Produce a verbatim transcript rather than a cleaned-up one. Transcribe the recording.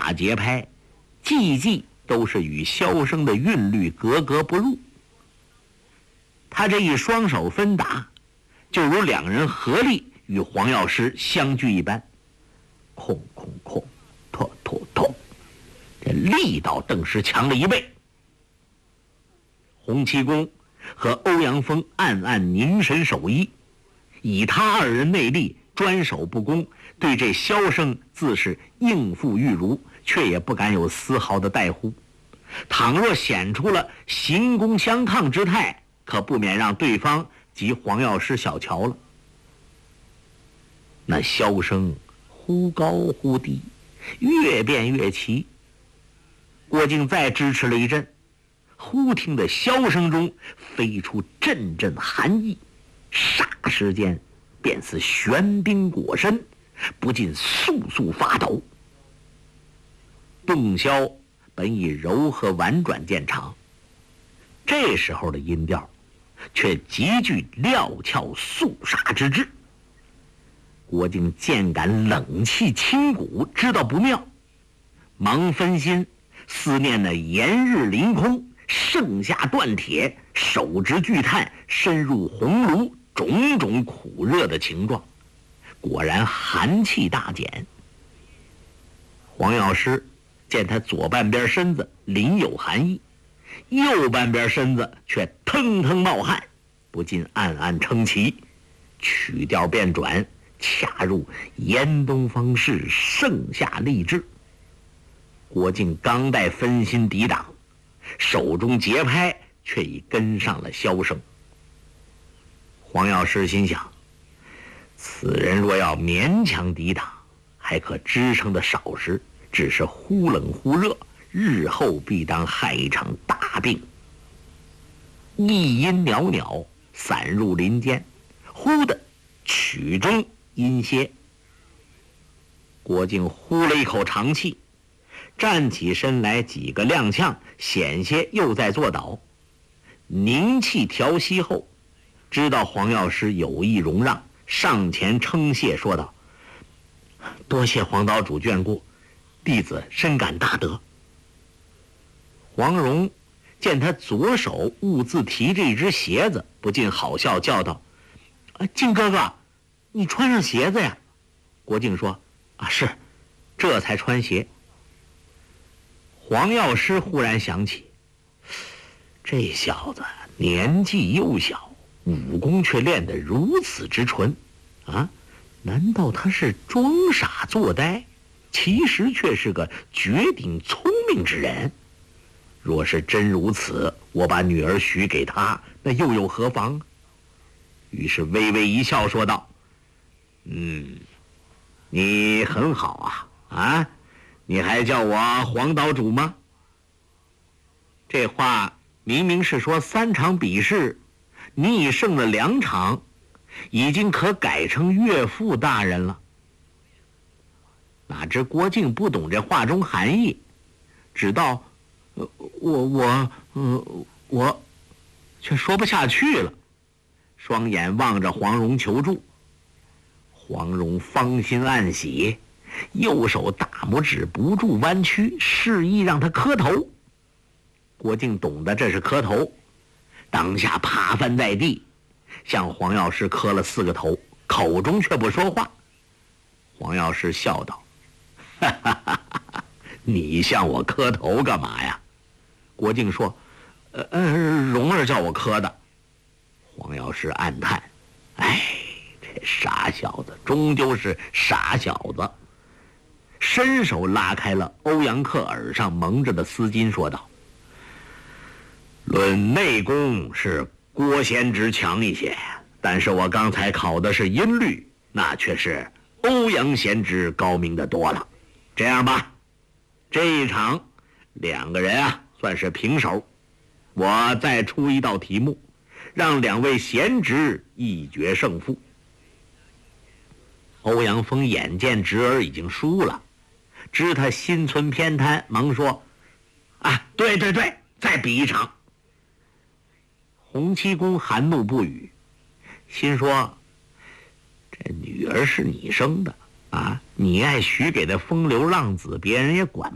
打节拍，季季都是与箫声的韵律格格不入。他这一双手分打，就如两人合力与黄药师相聚一般，空空空，拖拖拖，这力道顿时强了一倍。洪七公和欧阳锋暗暗凝神守一，以他二人内力专守不攻，对这箫声自是应付欲如，却也不敢有丝毫的怠忽。倘若显出了行攻相抗之态，可不免让对方及黄药师小瞧了。那箫声忽高忽低，越变越奇。郭靖再支持了一阵，忽听得箫声中飞出阵阵寒意，霎时间便似玄冰裹身，不禁簌簌发抖。洞箫本以柔和婉转见长，这时候的音调却极具料峭肃杀之志。郭靖渐感冷气侵骨，知道不妙，忙分心思念那炎日临空，盛夏锻铁，手执巨炭，深入红炉，种种苦热的情状，果然寒气大减。黄药师见他左半边身子淋有寒意，右半边身子却腾腾冒汗，不禁暗暗称奇，曲调变转，恰入严冬方士盛夏励志。郭靖刚待分心抵挡，手中节拍却已跟上了箫声。黄药师心想，此人若要勉强抵挡，还可支撑得少时，只是忽冷忽热，日后必当害一场大病。一音袅袅散入林间，忽的曲中音歇。郭靖呼了一口长气，站起身来，几个踉跄，险些又在坐倒。凝气调息后，知道黄药师有意容让，上前称谢说道：“多谢黄岛主眷顾，弟子深感大德。”黄蓉见他左手兀自提着一只鞋子，不禁好笑，叫道：“啊，靖哥哥，你穿上鞋子呀？”郭靖说：“啊，是，这才穿鞋。”黄药师忽然想起，这小子年纪幼小，武功却练得如此之纯啊！难道他是装傻作呆，其实却是个绝顶聪明之人？若是真如此，我把女儿许给他，那又有何妨？于是微微一笑，说道：“嗯，你很好啊，啊，你还叫我黄岛主吗？”这话明明是说三场比试，你已胜了两场，已经可改成岳父大人了。哪知郭靖不懂这话中含义，只道：“呃、我我呃我，却说不下去了，双眼望着黄蓉求助。黄蓉芳心暗喜，右手大拇指不住弯曲，示意让他磕头。郭靖懂得这是磕头，当下趴翻在地，向黄药师磕了四个头，口中却不说话。黄药师笑道：“哈哈哈哈，你向我磕头干嘛呀？”郭靖说：“呃呃，蓉儿叫我磕的。”黄药师暗叹：“哎，这傻小子终究是傻小子。”伸手拉开了欧阳克耳上蒙着的丝巾，说道：“论内功是郭贤侄强一些，但是我刚才考的是音律，那却是欧阳贤侄高明的多了。这样吧，这一场两个人啊算是平手，我再出一道题目，让两位贤侄一决胜负。”欧阳锋眼见侄儿已经输了，知他心存偏袒，忙说：“啊，对对对，再比一场。”洪七公含怒不语，心说：“这女儿是你生的啊，你爱许给的风流浪子，别人也管